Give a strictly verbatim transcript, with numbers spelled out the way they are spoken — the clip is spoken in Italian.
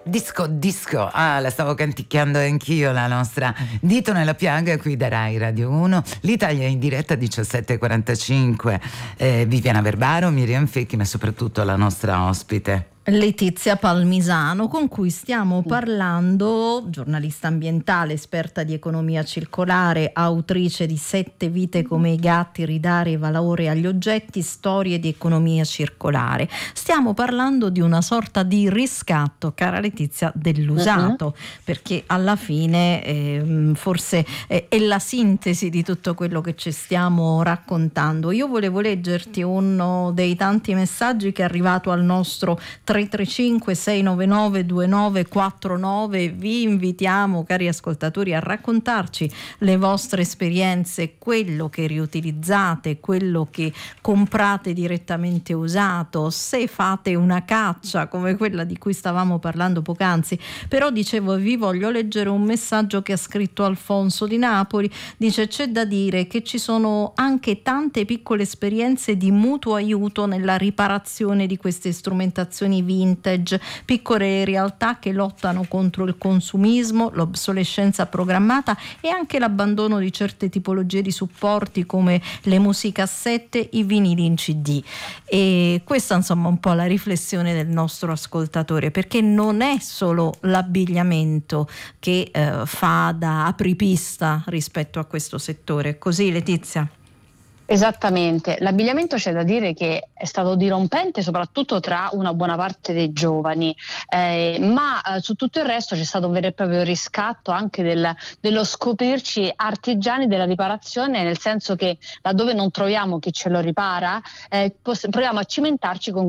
Disco, disco, ah, la stavo canticchiando anch'io, la nostra Dito nella piaga qui da Rai Radio uno. L'Italia in diretta diciassette e quarantacinque. eh, Viviana Verbaro, Miriam Fecchi, ma soprattutto la nostra ospite Letizia Palmisano, con cui stiamo parlando, giornalista ambientale, esperta di economia circolare, autrice di Sette vite come i gatti, ridare valore agli oggetti, storie di economia circolare. Stiamo parlando di una sorta di riscatto, cara Letizia, dell'usato, uh-huh. perché alla fine eh, forse eh, è la sintesi di tutto quello che ci stiamo raccontando. Io volevo leggerti uno dei tanti messaggi che è arrivato al nostro tre tre cinque sei nove nove due nove quattro nove. Vi invitiamo, cari ascoltatori, a raccontarci le vostre esperienze, quello che riutilizzate, quello che comprate direttamente usato, se fate una caccia come quella di cui stavamo parlando poc'anzi. Però dicevo, vi voglio leggere un messaggio che ha scritto Alfonso di Napoli. Dice: c'è da dire che ci sono anche tante piccole esperienze di mutuo aiuto nella riparazione di queste strumentazioni vintage, piccole realtà che lottano contro il consumismo, l'obsolescenza programmata e anche l'abbandono di certe tipologie di supporti come le musicassette, i vinili in C D. E questa insomma un po' la riflessione del nostro ascoltatore, perché non è solo l'abbigliamento che eh, fa da apripista rispetto a questo settore. Così, Letizia? Esattamente, l'abbigliamento c'è da dire che è stato dirompente soprattutto tra una buona parte dei giovani, eh, ma eh, su tutto il resto c'è stato un vero e proprio riscatto anche del, dello scoprirci artigiani della riparazione, nel senso che laddove non troviamo chi ce lo ripara, eh, poss- proviamo a cimentarci con